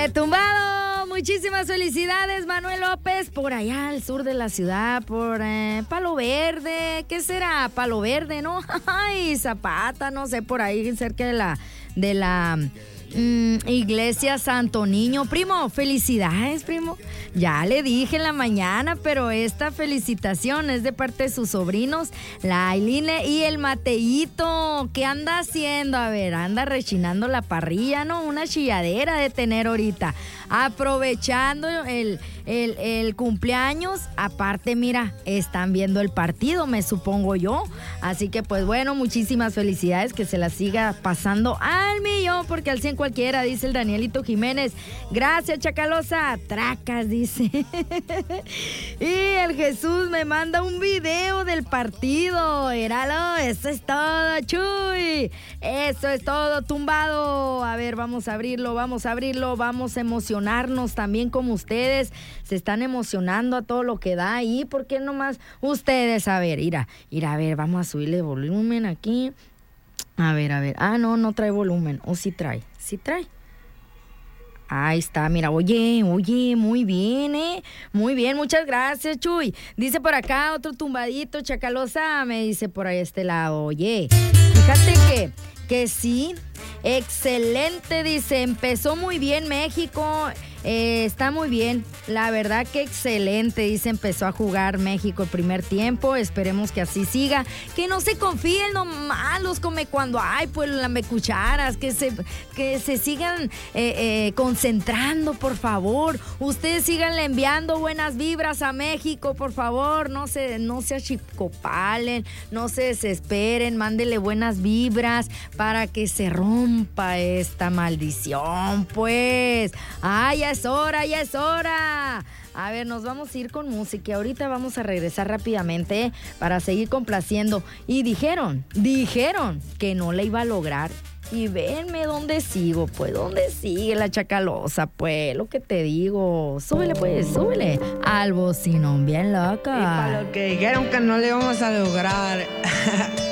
Tumbado, muchísimas felicidades, Manuel López, por allá al sur de la ciudad, por Palo Verde. ¿Qué será? Palo Verde, ¿no? Ay, Zapata, no sé, por ahí cerca de la Iglesia Santo Niño. Primo, felicidades, primo. Ya le dije en la mañana, pero esta felicitación es de parte de sus sobrinos, la Ailine y el Mateíto. ¿Qué anda haciendo? A ver, anda rechinando la parrilla, ¿no? Una chilladera de tener ahorita. Aprovechando el cumpleaños. Aparte, mira, están viendo el partido, me supongo yo. Así que, pues bueno, muchísimas felicidades. Que se la siga pasando al millón, porque al 100 cualquiera, dice el Danielito Jiménez. Gracias, Chacalosa. Tracas, dice. Y el Jesús me manda un video del partido. Éralo, eso es todo, Chuy. Eso es todo, Tumbado. A ver, vamos a abrirlo, vamos a emocionarnos también como ustedes. Se están emocionando a todo lo que da ahí. ¿Por qué nomás ustedes? A ver, a ver, vamos a subirle volumen aquí. A ver. Ah, no trae volumen. ¿O sí trae? ¿Sí trae? Ahí está, mira, oye, muy bien, muy bien, muchas gracias, Chuy. Dice por acá otro tumbadito, Chacalosa, me dice por ahí este lado, oye, fíjate que sí, excelente, dice, empezó muy bien México, está muy bien, la verdad que excelente, dice, empezó a jugar México el primer tiempo, esperemos que así siga, que no se confíen nomás los come cuando hay, pues lamecucharas, que se sigan concentrando, por favor, ustedes síganle enviando buenas vibras a México, por favor, no se achicopalen, no se desesperen, mándele buenas vibras para que se rompa esta maldición, pues, ay, ya es hora. A ver, nos vamos a ir con música. Ahorita vamos a regresar rápidamente para seguir complaciendo. Y dijeron que no la iba a lograr. Y venme dónde sigo, pues, dónde sigue la Chacalosa, pues, lo que te digo. Súbele, pues, súbele. Al bocinón bien loca. Y para lo que dijeron que no le íbamos a lograr.